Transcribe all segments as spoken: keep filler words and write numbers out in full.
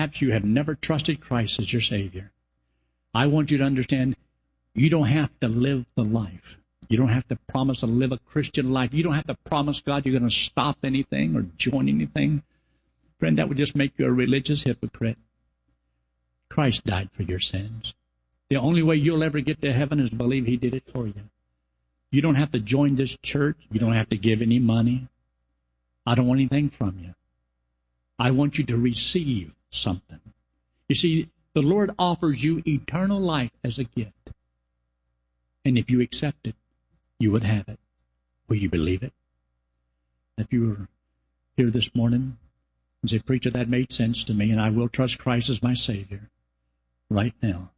perhaps you have never trusted Christ as your Savior. I want you to understand you don't have to live the life. You don't have to promise to live a Christian life. You don't have to promise God you're going to stop anything or join anything. Friend, that would just make you a religious hypocrite. Christ died for your sins. The only way you'll ever get to heaven is to believe He did it for you. You don't have to join this church. You don't have to give any money. I don't want anything from you. I want you to receive something. You see, the Lord offers you eternal life as a gift. And if you accept it, you would have it. Will you believe it? If you were here this morning and say, preacher, that made sense to me, and I will trust Christ as my Savior right now.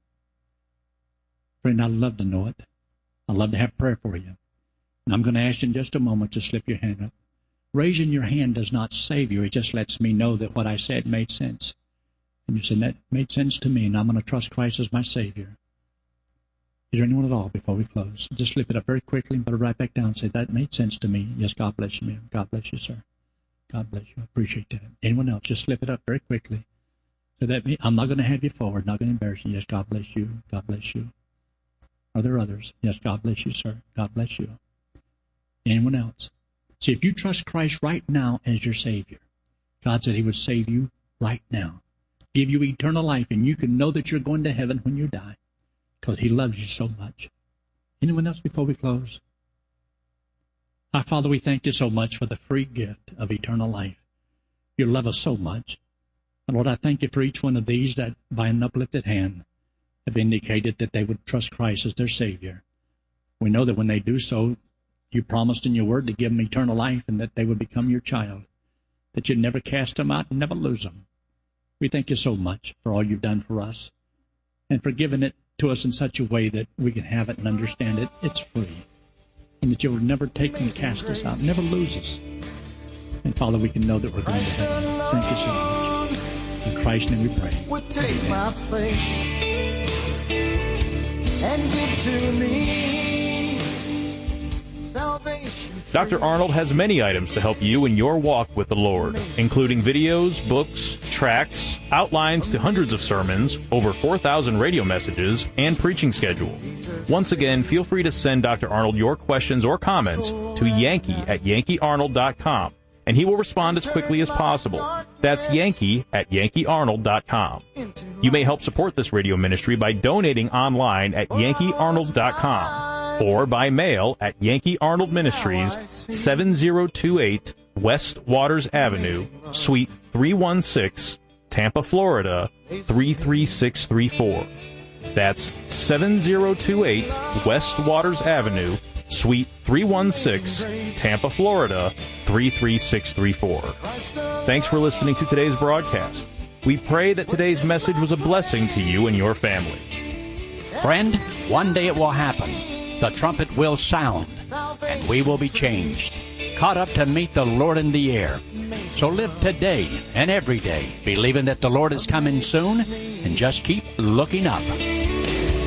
Friend, I'd love to know it. I'd love to have prayer for you. And I'm going to ask you in just a moment to slip your hand up. Raising your hand does not save you. It just lets me know that what I said made sense. And you said, that made sense to me, and I'm going to trust Christ as my Savior. Is there anyone at all before we close? Just slip it up very quickly and put it right back down and say, that made sense to me. Yes, God bless you, ma'am. God bless you, sir. God bless you. I appreciate that. Anyone else? Just slip it up very quickly. So that me, I'm not going to have you forward, not going to embarrass you. Yes, God bless you. God bless you. Are there others? Yes, God bless you, sir. God bless you. Anyone else? See, if you trust Christ right now as your Savior, God said He would save you right now, give you eternal life, and you can know that you're going to heaven when you die because He loves you so much. Anyone else before we close? Our Father, we thank you so much for the free gift of eternal life. You love us so much. And Lord, I thank you for each one of these that by an uplifted hand have indicated that they would trust Christ as their Savior. We know that when they do so, you promised in your word to give them eternal life and that they would become your child, that you'd never cast them out and never lose them. We thank you so much for all you've done for us and for giving it to us in such a way that we can have it and understand it. It's free. And that you'll never take and cast us out, never lose us. And Father, we can know that we're going to heaven. Thank you so much. In Christ's name we pray. Would take my place and give to me salvation. Doctor Arnold has many items to help you in your walk with the Lord, including videos, books, tracts, outlines to hundreds of sermons, over four thousand radio messages, and preaching schedule. Once again, feel free to send Doctor Arnold your questions or comments to Yankee at Yankee Arnold dot com, and he will respond as quickly as possible. That's Yankee at Yankee Arnold dot com. You may help support this radio ministry by donating online at Yankee Arnold dot com or by mail at Yankee Arnold Ministries, seven oh two eight West Waters Avenue, Suite three one six, Tampa, Florida, three three six three four. That's seven oh two eight West Waters Avenue, Suite three one six, Tampa, Florida, three three six three four. Thanks for listening to today's broadcast. We pray that today's message was a blessing to you and your family. Friend, one day it will happen. The trumpet will sound, and we will be changed, caught up to meet the Lord in the air. So live today and every day, believing that the Lord is coming soon, and just keep looking up.